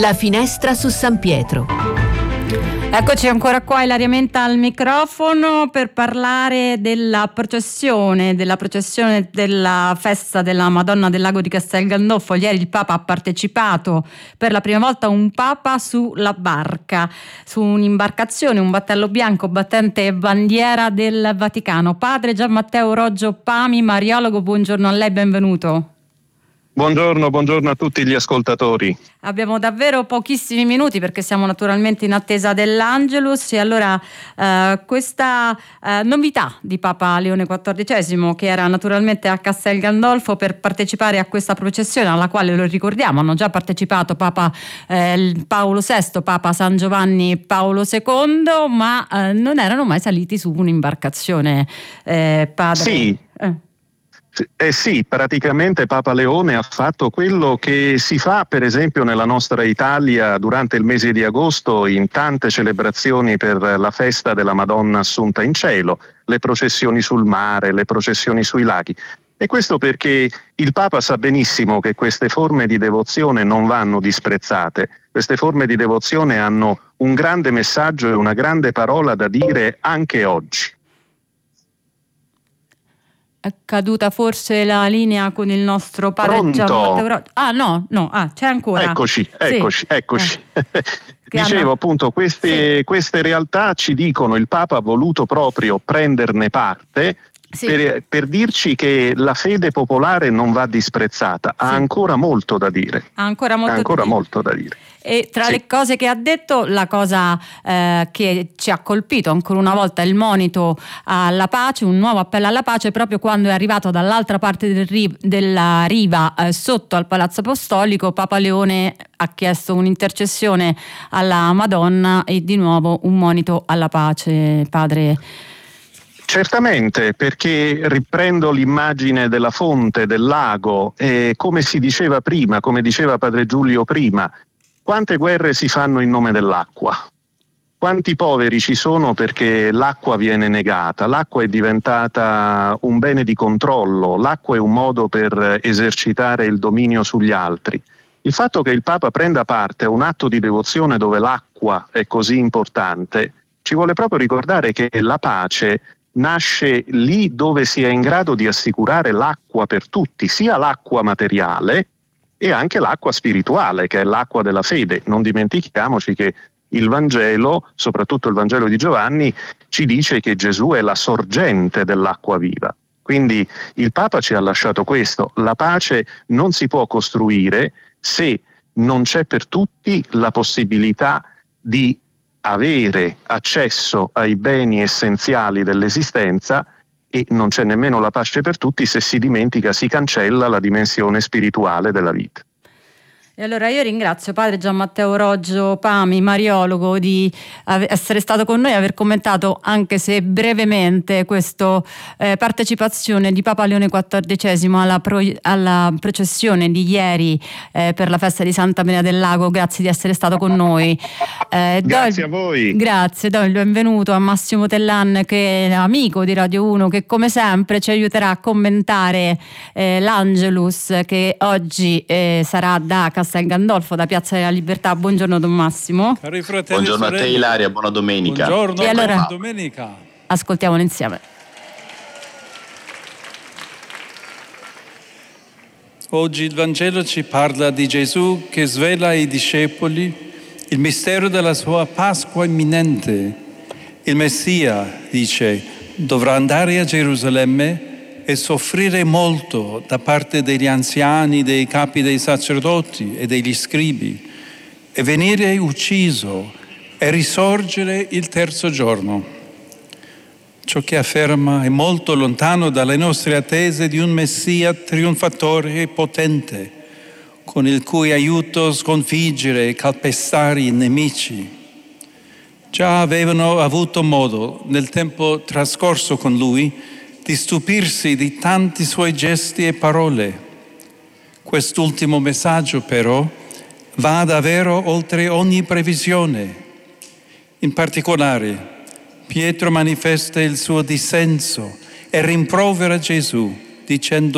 La finestra su San Pietro. Eccoci ancora qua, Ilaria Menta al microfono per parlare della processione della festa della Madonna del Lago di Castel Gandolfo. Ieri il Papa ha partecipato per la prima volta un Papa sulla barca, su un'imbarcazione, un battello bianco battente bandiera del Vaticano. Padre Gian Matteo Roggio Pami, mariologo, buongiorno a lei, benvenuto. Buongiorno a tutti gli ascoltatori. Abbiamo davvero pochissimi minuti perché siamo naturalmente in attesa dell'Angelus e allora questa novità di Papa Leone XIV, che era naturalmente a Castel Gandolfo per partecipare a questa processione alla quale, lo ricordiamo, hanno già partecipato Papa Paolo VI, Papa San Giovanni Paolo II, ma non erano mai saliti su un'imbarcazione, padre. Sì. Sì, praticamente Papa Leone ha fatto quello che si fa per esempio nella nostra Italia durante il mese di agosto in tante celebrazioni per la festa della Madonna Assunta in cielo, le processioni sul mare, le processioni sui laghi. E questo perché il Papa sa benissimo che queste forme di devozione non vanno disprezzate. Queste forme di devozione hanno un grande messaggio e una grande parola da dire anche oggi. È caduta forse la linea con il nostro padre Gian Matteo Roggio. C'è ancora. Eccoci. Dicevo appunto, queste realtà ci dicono, il Papa ha voluto proprio prenderne parte per dirci che la fede popolare non va disprezzata, ha ancora molto da dire. Molto da dire. E tra le cose che ha detto, la cosa che ci ha colpito ancora una volta è il monito alla pace, un nuovo appello alla pace, proprio quando è arrivato dall'altra parte della riva sotto al Palazzo Apostolico. Papa Leone ha chiesto un'intercessione alla Madonna e di nuovo un monito alla pace, padre. Certamente, perché riprendo l'immagine della fonte, del lago, e come si diceva prima, come diceva padre Giulio prima, quante guerre si fanno in nome dell'acqua? Quanti poveri ci sono perché l'acqua viene negata? L'acqua è diventata un bene di controllo, l'acqua è un modo per esercitare il dominio sugli altri. Il fatto che il Papa prenda parte a un atto di devozione dove l'acqua è così importante, ci vuole proprio ricordare che la pace nasce lì dove si è in grado di assicurare l'acqua per tutti, sia l'acqua materiale e anche l'acqua spirituale, che è l'acqua della fede. Non dimentichiamoci che il Vangelo, soprattutto il Vangelo di Giovanni, ci dice che Gesù è la sorgente dell'acqua viva. Quindi il Papa ci ha lasciato questo: la pace non si può costruire se non c'è per tutti la possibilità di avere accesso ai beni essenziali dell'esistenza, e non c'è nemmeno la pace per tutti se si dimentica, si cancella la dimensione spirituale della vita. E allora io ringrazio padre Gian Matteo Roggio Pami, mariologo, di essere stato con noi e aver commentato, anche se brevemente, questa partecipazione di Papa Leone XIV alla processione di ieri per la festa di Santa Maria del Lago. Grazie di essere stato con noi. Grazie a voi. Grazie, do il benvenuto a Massimo Tellan, che è amico di Radio 1, che come sempre ci aiuterà a commentare l'Angelus, che oggi sarà da Castel Gandolfo, da Piazza della Libertà. Buongiorno Don Massimo. Cari fratelli, buongiorno sorelle. A te Ilaria, buona domenica. Buongiorno, e allora, buona domenica. Ascoltiamolo insieme. Oggi il Vangelo ci parla di Gesù che svela ai discepoli il mistero della sua Pasqua imminente. Il Messia, dice, dovrà andare a Gerusalemme e soffrire molto da parte degli anziani, dei capi dei sacerdoti e degli scribi, e venire ucciso e risorgere il terzo giorno. Ciò che afferma è molto lontano dalle nostre attese di un Messia trionfatore e potente, con il cui aiuto sconfiggere e calpestare i nemici. Già avevano avuto modo, nel tempo trascorso con lui, di stupirsi di tanti suoi gesti e parole. Quest'ultimo messaggio, però, va davvero oltre ogni previsione. In particolare, Pietro manifesta il suo dissenso e rimprovera Gesù, dicendo: